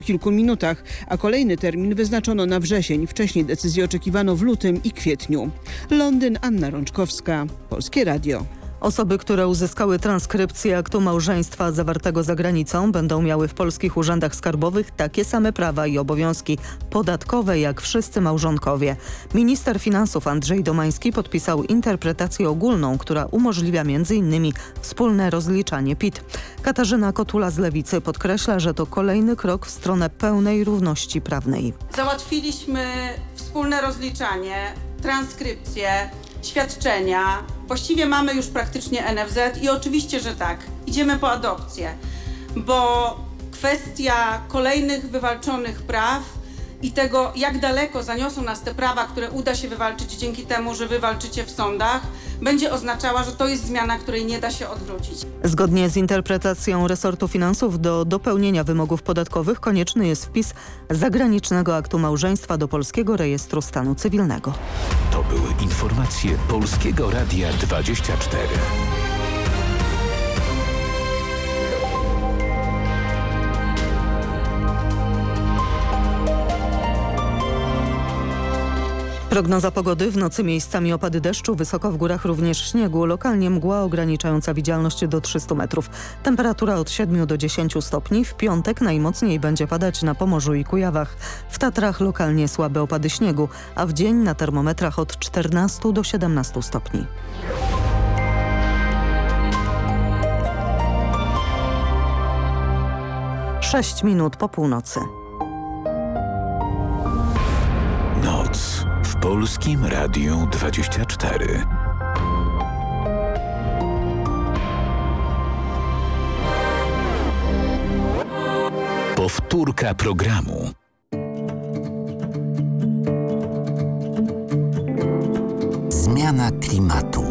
kilku minutach, a kolejny termin wyznaczono na wrzesień. Wcześniej decyzję oczekiwano w lutym i kwietniu. Londyn, Anna Rączkowska, Polskie Radio. Osoby, które uzyskały transkrypcję aktu małżeństwa zawartego za granicą, będą miały w polskich urzędach skarbowych takie same prawa i obowiązki podatkowe jak wszyscy małżonkowie. Minister finansów Andrzej Domański podpisał interpretację ogólną, która umożliwia m.in. wspólne rozliczanie PIT. Katarzyna Kotula z Lewicy podkreśla, że to kolejny krok w stronę pełnej równości prawnej. Załatwiliśmy wspólne rozliczanie, transkrypcję, świadczenia. Właściwie mamy już praktycznie NFZ i oczywiście, że tak, idziemy po adopcję, bo kwestia kolejnych wywalczonych praw i tego, jak daleko zaniosą nas te prawa, które uda się wywalczyć dzięki temu, że wywalczycie w sądach, będzie oznaczała, że to jest zmiana, której nie da się odwrócić. Zgodnie z interpretacją resortu finansów do dopełnienia wymogów podatkowych konieczny jest wpis zagranicznego aktu małżeństwa do Polskiego Rejestru Stanu Cywilnego. To były informacje Polskiego Radia 24. Prognoza pogody: w nocy miejscami opady deszczu, wysoko w górach również śniegu, lokalnie mgła ograniczająca widzialność do 300 metrów. Temperatura od 7 do 10 stopni. W piątek najmocniej będzie padać na Pomorzu i Kujawach. W Tatrach lokalnie słabe opady śniegu, a w dzień na termometrach od 14 do 17 stopni. Sześć minut po północy. Noc w Polskim Radiu 24. Powtórka programu. Zmiana klimatu.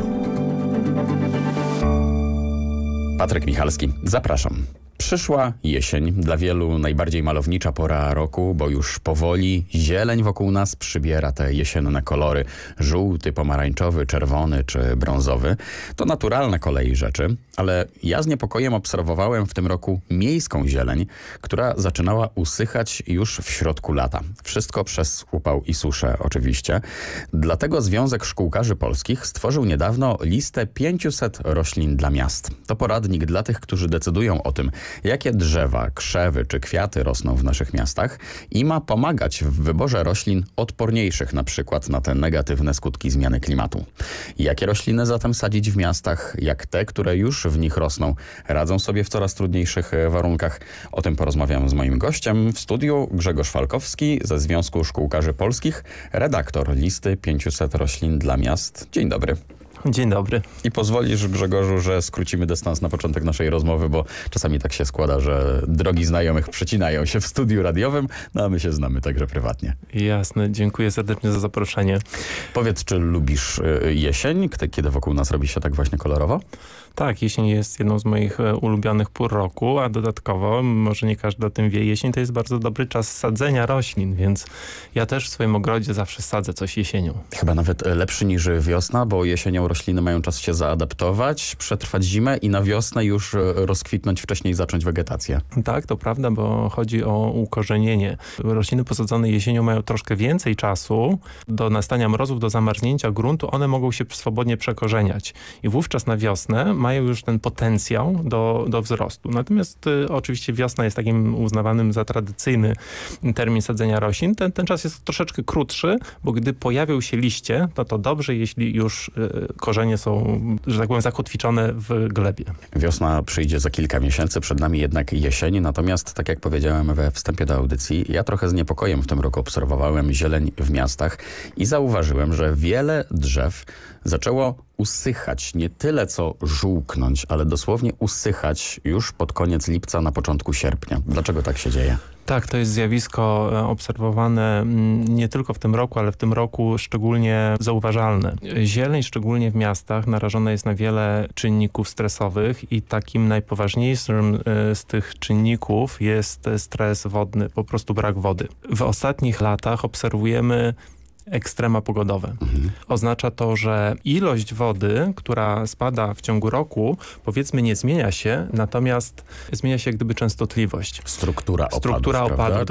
Patryk Michalski, zapraszam. Przyszła jesień, dla wielu najbardziej malownicza pora roku, bo już powoli zieleń wokół nas przybiera te jesienne kolory. Żółty, pomarańczowy, czerwony czy brązowy. To naturalna kolej rzeczy, ale ja z niepokojem obserwowałem w tym roku miejską zieleń, która zaczynała usychać już w środku lata. Wszystko przez upał i suszę oczywiście. Dlatego Związek Szkółkarzy Polskich stworzył niedawno listę 500 roślin dla miast. To poradnik dla tych, którzy decydują o tym, jakie drzewa, krzewy czy kwiaty rosną w naszych miastach i ma pomagać w wyborze roślin odporniejszych na przykład na te negatywne skutki zmiany klimatu. Jakie rośliny zatem sadzić w miastach, jak te, które już w nich rosną, radzą sobie w coraz trudniejszych warunkach? O tym porozmawiam z moim gościem w studiu. Grzegorz Falkowski ze Związku Szkółkarzy Polskich, redaktor listy 500 roślin dla miast. Dzień dobry. Dzień dobry. I pozwolisz, Grzegorzu, że skrócimy dystans na początek naszej rozmowy, bo czasami tak się składa, że drogi znajomych przecinają się w studiu radiowym, no a my się znamy także prywatnie. Jasne, dziękuję serdecznie za zaproszenie. Powiedz, czy lubisz jesień, kiedy wokół nas robi się tak właśnie kolorowo? Tak, jesień jest jedną z moich ulubionych pór roku, a dodatkowo, może nie każdy o tym wie, jesień to jest bardzo dobry czas sadzenia roślin, więc ja też w swoim ogrodzie zawsze sadzę coś jesienią. Chyba nawet lepszy niż wiosna, bo jesienią rośliny mają czas się zaadaptować, przetrwać zimę i na wiosnę już rozkwitnąć, wcześniej zacząć wegetację. Tak, to prawda, bo chodzi o ukorzenienie. Rośliny posadzone jesienią mają troszkę więcej czasu do nastania mrozów, do zamarznięcia gruntu. One mogą się swobodnie przekorzeniać i wówczas na wiosnę mają już ten potencjał do wzrostu. Natomiast oczywiście wiosna jest takim uznawanym za tradycyjny termin sadzenia roślin. Ten czas jest troszeczkę krótszy, bo gdy pojawią się liście, to dobrze, jeśli już korzenie są, że tak powiem, zakotwiczone w glebie. Wiosna przyjdzie za kilka miesięcy, przed nami jednak jesień. Natomiast, tak jak powiedziałem we wstępie do audycji, ja trochę z niepokojem w tym roku obserwowałem zieleń w miastach i zauważyłem, że wiele drzew zaczęło usychać, nie tyle co żółknąć, ale dosłownie usychać już pod koniec lipca, na początku sierpnia. Dlaczego tak się dzieje? Tak, to jest zjawisko obserwowane nie tylko w tym roku, ale w tym roku szczególnie zauważalne. Zieleń, szczególnie w miastach, narażona jest na wiele czynników stresowych i takim najpoważniejszym z tych czynników jest stres wodny, po prostu brak wody. W ostatnich latach obserwujemy ekstrema pogodowe. Oznacza to, że ilość wody, która spada w ciągu roku, powiedzmy nie zmienia się, natomiast zmienia się jak gdyby częstotliwość. Struktura opadów, Struktura opadów, prawda?